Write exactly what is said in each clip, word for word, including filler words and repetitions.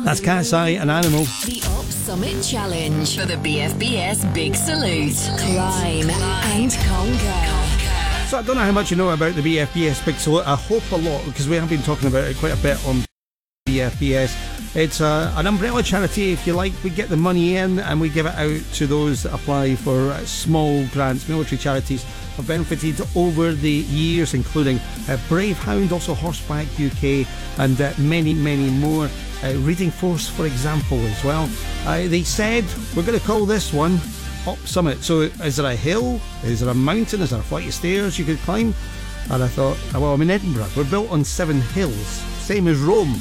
That's Cat's Eye, an animal. The Op Summit Challenge for the B F B S Big Salute. Climb and conquer. So I don't know how much you know about the B F B S Big Salute. I hope a lot, because we have been talking about it quite a bit on B F B S. It's a, an umbrella charity, if you like. We get the money in and we give it out to those that apply for uh, small grants. Military charities have benefited over the years, including uh, Brave Hound, also Horseback U K, and uh, many, many more. Uh, Reading Force, for example, as well. Uh, they said, we're going to call this one Op Summit. So is there a hill? Is there a mountain? Is there a flight of stairs you could climb? And I thought, well, I'm in Edinburgh. We're built on seven hills, same as Rome.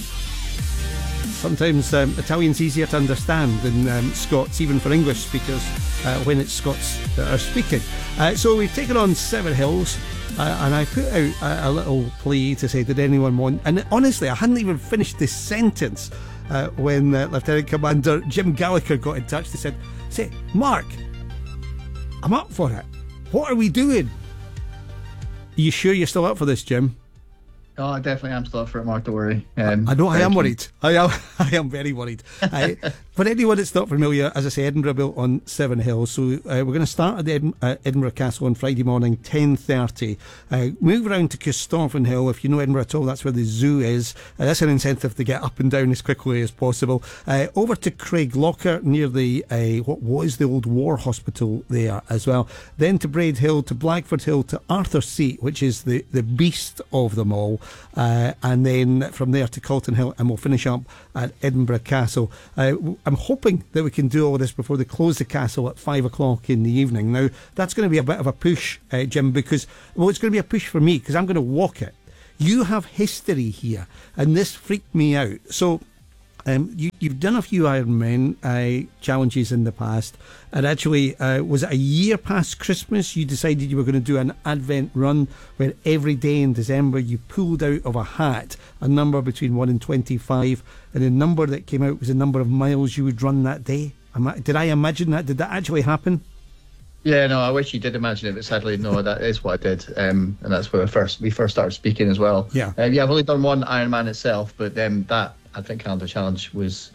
Sometimes um, Italian's easier to understand than um, Scots, even for English speakers, uh, when it's Scots that are speaking. Uh, so we've taken on seven hills, uh, and I put out a, a little plea to say, did anyone want... And honestly, I hadn't even finished this sentence uh, when uh, Lieutenant Commander Jim Gallagher got in touch. They said, say, Mark, I'm up for it. What are we doing? Are you sure you're still up for this, Jim? Oh, I definitely am still up for it, Mark, don't worry. Um, I know I am worried. I am I am very worried. I, for anyone that's not familiar, as I say, Edinburgh built on seven hills. So uh, we're going to start at the Ed- uh, Edinburgh Castle on Friday morning, ten thirty. Uh, move around to Corstorphine Hill. If you know Edinburgh at all, that's where the zoo is. Uh, that's an incentive to get up and down as quickly as possible. Uh, over to Craiglocker, near the, uh, what was the old war hospital there as well. Then to Braid Hill, to Blackford Hill, to Arthur Seat, which is the, the beast of them all. Uh, and then from there to Calton Hill, and we'll finish up at Edinburgh Castle. Uh, I'm hoping that we can do all of this before they close the castle at five o'clock in the evening. Now, that's going to be a bit of a push, uh, Jim, because, well, it's going to be a push for me, because I'm going to walk it. You have history here, and this freaked me out. So, Um, you, you've done a few Ironman uh, challenges in the past, and actually, uh, was it a year past Christmas you decided you were going to do an Advent run where every day in December you pulled out of a hat a number between one and twenty-five, and the number that came out was the number of miles you would run that day? Am I, did I imagine that? Did that actually happen? Yeah, no, I wish you did imagine it, but sadly, no, that is what I did, um, and that's where we first we first started speaking as well. Yeah, uh, yeah, I've only done one Ironman itself, but um, that Advent Calendar Challenge was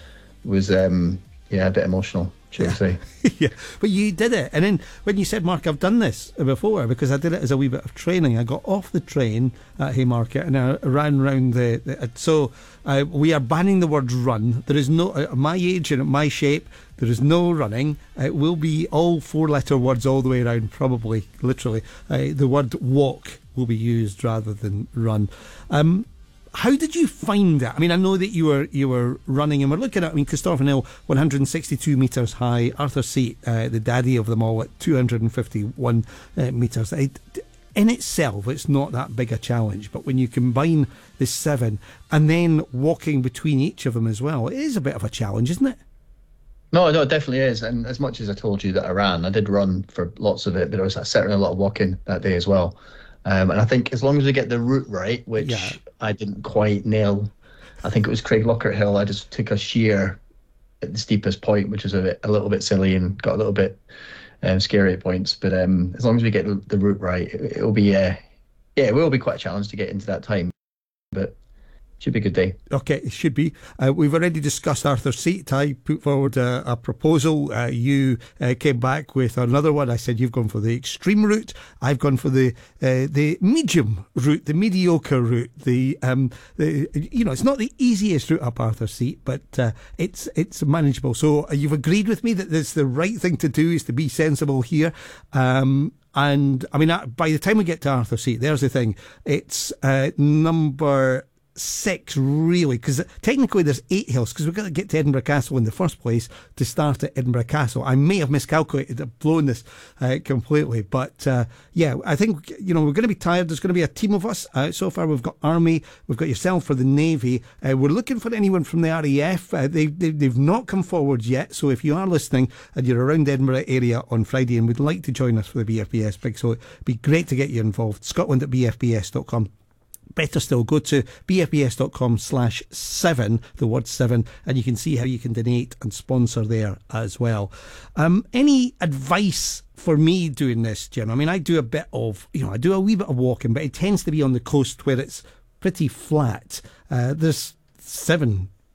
was um, yeah a bit emotional, should I say? Yeah, but you did it, and then when you said, Mark, I've done this before, because I did it as a wee bit of training. I got off the train at Haymarket and I ran round the, the so uh, we are banning the word run. There is no, at my age and at my shape, there is no running. It will be all four letter words all the way around, probably literally. Uh, the word walk will be used rather than run. um How did you find it? I mean, I know that you were you were running, and we're looking at, I mean, Corstorphine Hill, one hundred sixty-two metres high. Arthur Seat, uh, the daddy of them all, at two hundred fifty-one uh, metres. It, in itself, it's not that big a challenge, but when you combine the seven and then walking between each of them as well, it is a bit of a challenge, isn't it? No, no, it definitely is. And as much as I told you that I ran, I did run for lots of it, but there was certainly a lot of walking that day as well. Um, and I think as long as we get the route right, which yeah. I didn't quite nail, I think it was Craiglocker Hill. I just took a sheer at the steepest point, which was a, bit, a little bit silly and got a little bit um, scary at points. But um, as long as we get the, the route right, it, it'll be uh, yeah, it will be quite a challenge to get into that time. But should be a good day. Okay, it should be. Uh, we've already discussed Arthur Seat. I put forward a, a proposal. Uh, you uh, came back with another one. I said you've gone for the extreme route. I've gone for the uh, the medium route, the mediocre route. The um, the you know, it's not the easiest route up Arthur Seat, but uh, it's it's manageable. So uh, you've agreed with me that it's the right thing to do is to be sensible here. Um, and I mean, uh, by the time we get to Arthur Seat, there's the thing. It's uh, number six, really, because technically there's eight hills, because we've got to get to Edinburgh Castle in the first place to start at Edinburgh Castle. I may have miscalculated, I've blown this uh, completely, but uh, yeah, I think, you know, we're going to be tired. There's going to be a team of us. Uh, so far we've got Army, we've got yourself for the Navy. Uh, we're looking for anyone from the R A F. Uh, they, they, they've not come forward yet, so if you are listening and you're around the Edinburgh area on Friday and would like to join us for the B F B S Big, so it'd be great to get you involved. Scotland at b f b s dot com. Better still, go to bfbs.com slash seven, the word seven, and you can see how you can donate and sponsor there as well. Um, any advice for me doing this, Jim? I mean, I do a bit of, you know, I do a wee bit of walking, but it tends to be on the coast where it's pretty flat. Uh, there's seven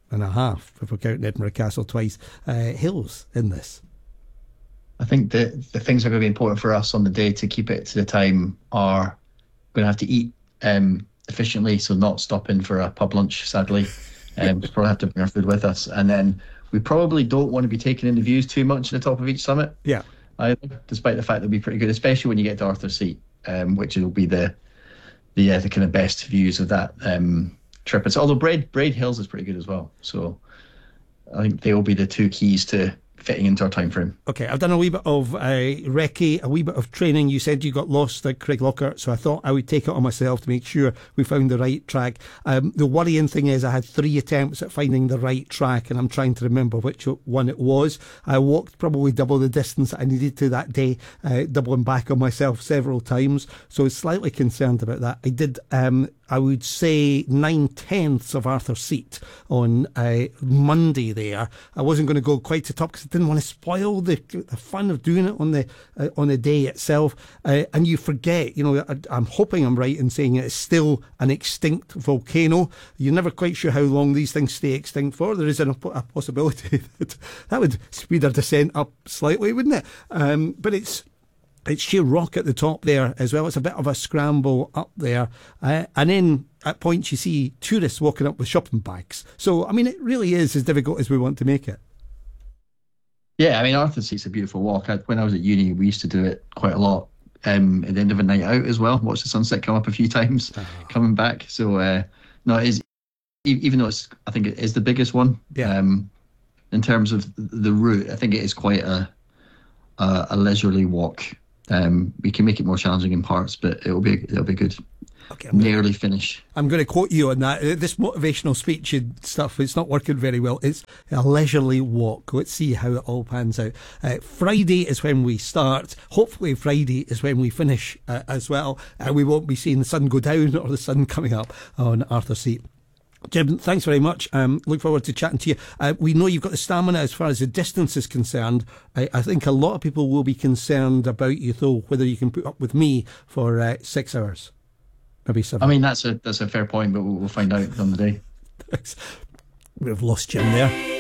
and a half, if we're counting Edinburgh Castle twice, uh, hills in this. I think the the things that are going to be important for us on the day to keep it to the time are going to have to eat um, efficiently, so not stopping for a pub lunch, sadly. Um, we probably have to bring our food with us. And then we probably don't want to be taking in the views too much at the top of each summit. Yeah. Either, despite the fact they'll be pretty good, especially when you get to Arthur's Seat, um, which will be the the, uh, the kind of best views of that um, trip. It's, although Braid, Braid Hills is pretty good as well. So I think they will be the two keys to fitting into our time frame. Okay, I've done a wee bit of uh, recce, a wee bit of training. You said you got lost at Craiglocker, so I thought I would take it on myself to make sure we found the right track. Um, the worrying thing is I had three attempts at finding the right track, and I'm trying to remember which one it was. I walked probably double the distance I needed to that day, uh, doubling back on myself several times, so I was slightly concerned about that. I did, um, I would say, nine-tenths of Arthur's Seat on uh, Monday there. I wasn't going to go quite to top because I didn't want to spoil the, the fun of doing it on the uh, on the day itself. Uh, and you forget, you know, I, I'm hoping I'm right in saying it's still an extinct volcano. You're never quite sure how long these things stay extinct for. There is an, a possibility that that would speed our descent up slightly, wouldn't it? Um, but it's It's sheer rock at the top there as well. It's a bit of a scramble up there. Uh, and then at points you see tourists walking up with shopping bags. So, I mean, it really is as difficult as we want to make it. Yeah, I mean, Arthur's Seat's a beautiful walk. I, when I was at uni, we used to do it quite a lot um, at the end of a night out as well. Watch the sunset come up a few times oh. coming back. So, uh, no, it is, even though it's, I think it is the biggest one. Yeah. Um, in terms of the route, I think it is quite a, a, a leisurely walk. Um, we can make it more challenging in parts, but it'll be it'll be good. Okay, nearly finish. I'm going to quote you on that. This motivational speech and stuff, it's not working very well. It's a leisurely walk. Let's see how it all pans out. Uh, Friday is when we start. Hopefully Friday is when we finish uh, as well. Uh, we won't be seeing the sun go down or the sun coming up on Arthur's Seat. Jim, thanks very much. Um, look forward to chatting to you. Uh, we know you've got the stamina as far as the distance is concerned. I, I think a lot of people will be concerned about you, though, whether you can put up with me for uh, six hours. Maybe seven. I mean, that's a that's a fair point, but we'll, we'll find out on the day. Thanks. We've lost Jim there.